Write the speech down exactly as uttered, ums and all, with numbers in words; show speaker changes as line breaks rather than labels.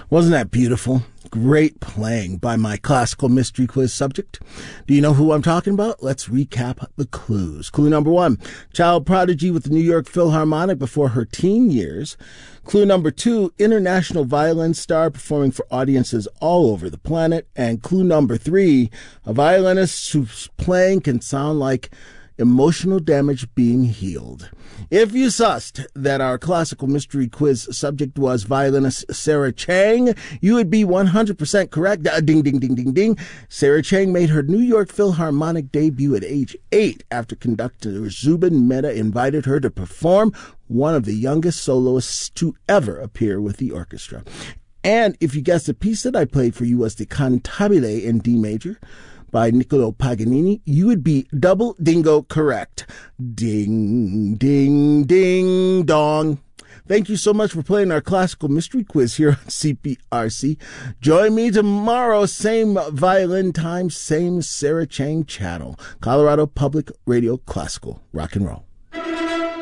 Wasn't that beautiful? Great playing by my classical mystery quiz subject. Do you know who I'm talking about? Let's recap the clues. Clue number one, child prodigy with the New York Philharmonic before her teen years. Clue number two, international violin star performing for audiences all over the planet. And clue number three, a violinist whose playing can sound like emotional damage being healed. If you sussed that our classical mystery quiz subject was violinist Sarah Chang, you would be one hundred percent correct. Uh, ding, ding, ding, ding, ding. Sarah Chang made her New York Philharmonic debut at age eight after conductor Zubin Mehta invited her to perform, one of the youngest soloists to ever appear with the orchestra. And if you guessed the piece that I played for you was the Cantabile in D major by Niccolo Paganini, you would be double dingo correct. Ding, ding, ding, dong. Thank you so much for playing our classical mystery quiz here on C P R C. Join me tomorrow, same violin time, same Sarah Chang channel. Colorado Public Radio Classical Rock and Roll.